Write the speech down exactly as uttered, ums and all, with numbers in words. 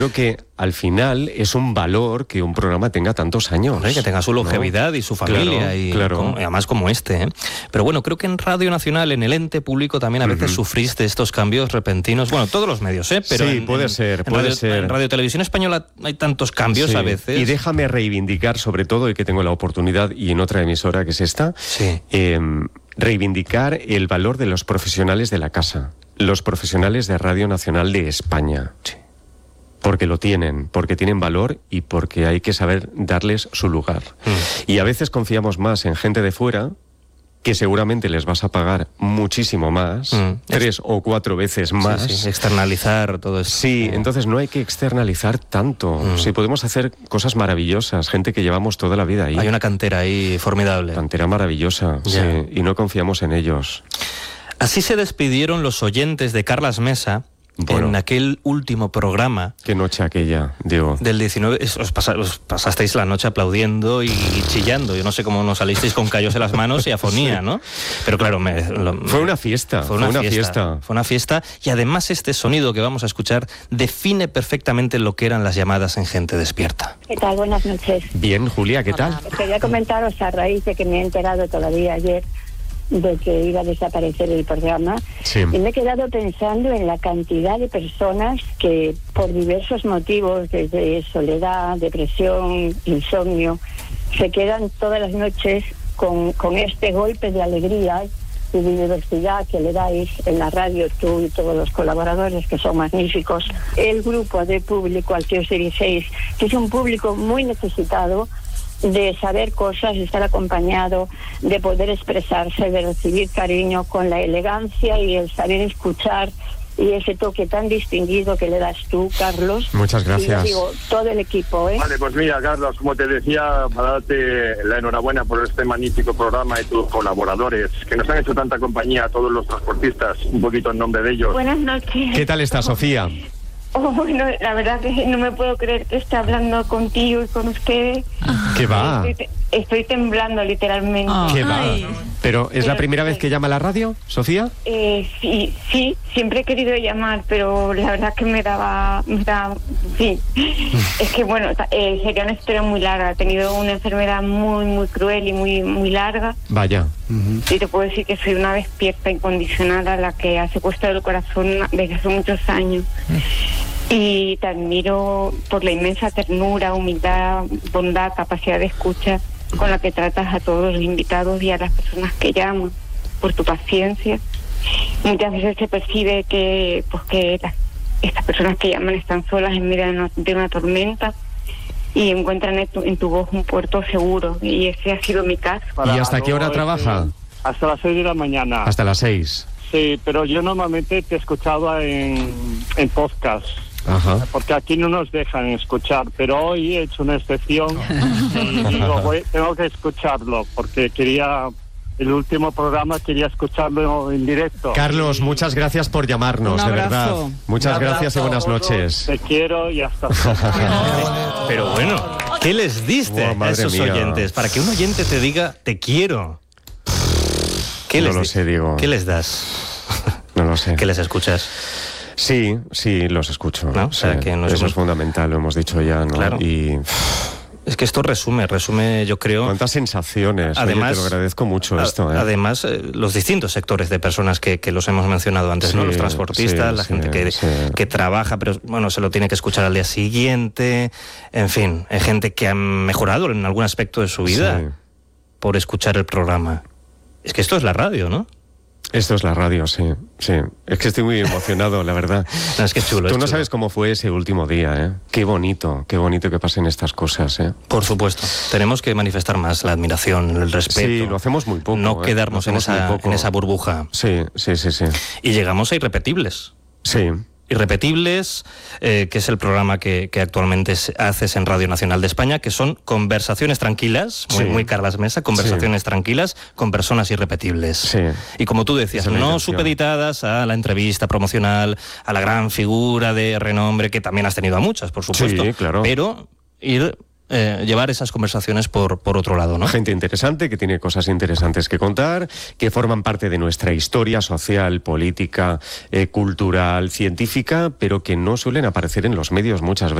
Creo que al final es un valor que un programa tenga tantos años. Hombre, que tenga su longevidad, ¿no? Y su familia, claro, y, claro. Como, y además como este, ¿eh? Pero bueno, creo que en Radio Nacional, en el ente público, también a veces uh-huh. sufriste estos cambios repentinos. Bueno, todos los medios, ¿eh? Pero sí, en, puede en, ser, en puede Radio, ser. En Radio Televisión Española hay tantos cambios sí. a veces. Y déjame reivindicar, sobre todo, y que tengo la oportunidad, y en otra emisora que es esta, sí. eh, reivindicar el valor de los profesionales de la casa, los profesionales de Radio Nacional de España. Sí. Porque lo tienen, porque tienen valor y porque hay que saber darles su lugar. Mm. Y a veces confiamos más en gente de fuera, que seguramente les vas a pagar muchísimo más, mm. tres es... o cuatro veces más. Sí, sí. Externalizar todo esto. Sí, entonces no hay que externalizar tanto. Mm. Sí, podemos hacer cosas maravillosas, gente que llevamos toda la vida ahí. Hay una cantera ahí formidable. Cantera maravillosa, sí, y no confiamos en ellos. Así se despidieron los oyentes de Carlas Mesa. Bueno, en aquel último programa. ¿Qué noche aquella, Diego? Del diecinueve, os, pasa, os pasasteis la noche aplaudiendo y chillando. Yo no sé cómo nos salisteis con callos en las manos y afonía, sí. ¿no? Pero claro, me, lo, fue una fiesta. Fue una, fue una fiesta, fiesta. Fue una fiesta. Y además este sonido que vamos a escuchar define perfectamente lo que eran las llamadas en Gente Despierta. ¿Qué tal? Buenas noches. Bien, Julia, ¿qué tal? Quería comentaros a raíz de que me he enterado todavía ayer de que iba a desaparecer el programa, sí. y me he quedado pensando en la cantidad de personas que por diversos motivos, desde soledad, depresión, insomnio, se quedan todas las noches con, con este golpe de alegría y de diversidad que le dais en la radio, tú y todos los colaboradores, que son magníficos. El grupo de público al que os dirigéis, que es un público muy necesitado de saber cosas, de estar acompañado, de poder expresarse, de recibir cariño con la elegancia y el saber escuchar y ese toque tan distinguido que le das tú, Carlos. Muchas gracias. Y digo, todo el equipo, ¿eh? Vale, pues mira, Carlos, como te decía, para darte la enhorabuena por este magnífico programa y tus colaboradores, que nos han hecho tanta compañía a todos los transportistas, un poquito en nombre de ellos. Buenas noches. ¿Qué tal está, Sofía? Oh, bueno, la verdad que no me puedo creer que esté hablando contigo y con ustedes. ¿Qué va? Estoy, estoy temblando literalmente. ¿Qué va? ¿Pero es pero, la primera vez que llama a la radio, Sofía? Eh, sí, sí, siempre he querido llamar, pero la verdad que me daba, me daba, sí. Es que bueno, eh, sería una espera muy larga. He tenido una enfermedad muy, muy cruel y muy, muy larga. Vaya. Uh-huh. Y te puedo decir que soy una despierta incondicionada, la que ha secuestrado el corazón desde hace muchos años. Uh-huh. Y te admiro por la inmensa ternura, humildad, bondad, capacidad de escucha con la que tratas a todos los invitados y a las personas que llaman, por tu paciencia. Muchas veces se percibe que, pues, que las, estas personas que llaman están solas en medio de una, de una tormenta y encuentran en tu, en tu voz un puerto seguro, y ese ha sido mi caso. ¿Y hasta qué hora trabaja? Hasta las seis de la mañana. Hasta las seis. Sí, pero yo normalmente te escuchaba en, en podcast. Ajá. Porque aquí no nos dejan escuchar, pero hoy he hecho una excepción y digo, voy, tengo que escucharlo porque quería, el último programa quería escucharlo en directo. Carlos, muchas gracias por llamarnos, de verdad. Muchas gracias y buenas noches. Te quiero y hasta Pero bueno, ¿qué les diste oh, a esos mía. oyentes? Para que un oyente te diga, te quiero. ¿Qué no les lo sé, Diego. ¿Qué les das? No lo sé. ¿Qué les escuchas? Sí, sí, los escucho. ¿No? O sea, sí, que no eso somos... es fundamental, lo hemos dicho ya, ¿no? Claro. Y... Es que esto resume, resume, yo creo... Cuántas sensaciones. Además, Oye, te lo agradezco mucho a, esto. ¿eh? Además, eh, los distintos sectores de personas que, que los hemos mencionado antes, sí, ¿no? Los transportistas, sí, la sí, gente que, sí. que trabaja, pero bueno, se lo tiene que escuchar al día siguiente. En fin, hay gente que ha mejorado en algún aspecto de su vida sí. por escuchar el programa. Es que esto es la radio, ¿no? Esto es la radio, sí, sí. Es que estoy muy emocionado, la verdad. No, es que es chulo. Tú es no chulo. sabes cómo fue ese último día, ¿eh? Qué bonito, qué bonito que pasen estas cosas, ¿eh? Por supuesto. Tenemos que manifestar más la admiración, el respeto. Sí, lo hacemos muy poco. No ¿eh? quedarnos en esa, en esa burbuja. Sí, sí, sí, sí. Y llegamos a irrepetibles. Sí. Irrepetibles, eh, que es el programa que, que actualmente haces en Radio Nacional de España, que son conversaciones tranquilas, muy, sí. muy Carlas Mesa, conversaciones sí. tranquilas con personas irrepetibles. Sí. Y como tú decías, no supeditadas a la entrevista promocional, a la gran figura de renombre, que también has tenido a muchas, por supuesto. Sí, claro. Pero ir eh, llevar esas conversaciones por, por otro lado, ¿no? Gente interesante, que tiene cosas interesantes que contar, que forman parte de nuestra historia social, política, eh, cultural, científica, pero que no suelen aparecer en los medios muchas veces.